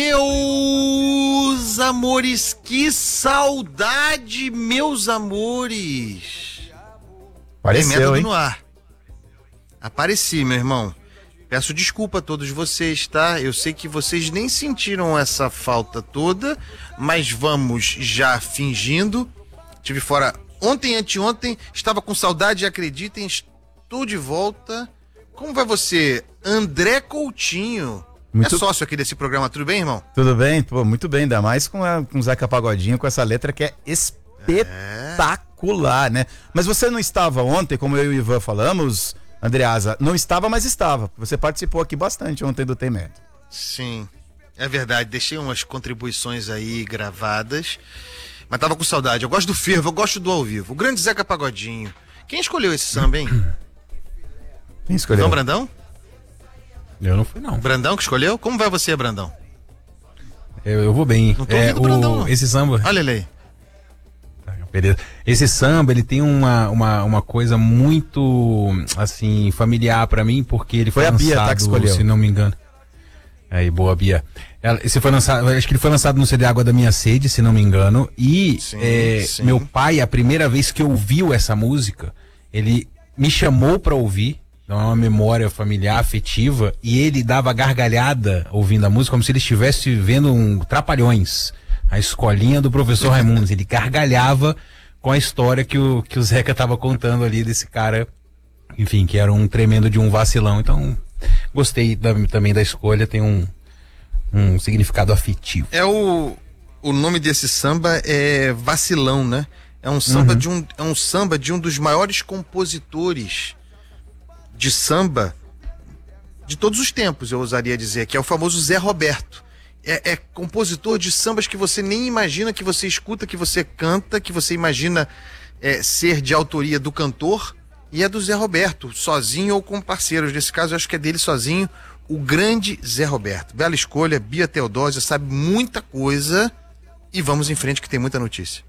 Meus amores, que saudade, meus amores. Apareceu, hein? No ar. Apareci, meu irmão. Peço desculpa a todos vocês, tá? Eu sei que vocês nem sentiram essa falta toda, mas vamos já fingindo. Estive fora ontem, anteontem, estava com saudade, acreditem, estou de volta. Como vai você, André Coutinho? É sócio aqui desse programa, tudo bem, irmão? Tudo bem? Pô, muito bem, ainda mais com o Zeca Pagodinho, com essa letra que é espetacular, né? Mas você não estava ontem, como eu e o Ivan falamos, Andreasa, não estava, mas estava. Você participou aqui bastante ontem do Tem Medo. Sim, é verdade, deixei umas contribuições aí gravadas, mas tava com saudade. Eu gosto do fervo, eu gosto do ao vivo. O grande Zeca Pagodinho. Quem escolheu esse samba, hein? Quem escolheu? Não, Brandão? Eu não fui, não. Brandão que escolheu? Como vai você, Brandão? Eu vou bem. Não tô ouvindo o Brandão, não. Esse samba... Olha ele aí. Beleza. Esse samba, ele tem uma coisa muito, assim, familiar pra mim, porque ele foi lançado, a Bia, tá, que escolheu. Se não me engano. Aí, boa, Bia. Esse foi lançado, acho que ele foi lançado no CD Água da Minha Sede, se não me engano. E sim. meu pai, a primeira vez que ouviu essa música, ele me chamou pra ouvir. Então é uma memória familiar, afetiva, e ele dava gargalhada ouvindo a música, como se ele estivesse vendo um Trapalhões, a escolinha do professor Raimundos. Ele gargalhava com a história que o Zeca estava contando ali desse cara, enfim, que era um tremendo de um vacilão. Então, gostei também da escolha, tem um significado afetivo. O nome desse samba é Vacilão, né? É um samba de um dos maiores compositores de samba de todos os tempos, eu ousaria dizer, que é o famoso Zé Roberto. É compositor de sambas que você nem imagina, que você escuta, que você canta, que você imagina ser de autoria do cantor, e é do Zé Roberto, sozinho ou com parceiros. Nesse caso, eu acho que é dele sozinho, o grande Zé Roberto. Bela escolha, Bia Teodósia sabe muita coisa, e vamos em frente que tem muita notícia.